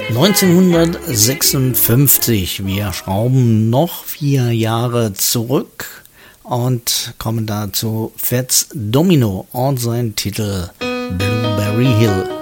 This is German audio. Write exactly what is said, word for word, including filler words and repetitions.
neunzehnhundertsechsundfünfzig, wir schrauben noch vier Jahre zurück und kommen da zu Fats Domino und sein Titel Blueberry Hill.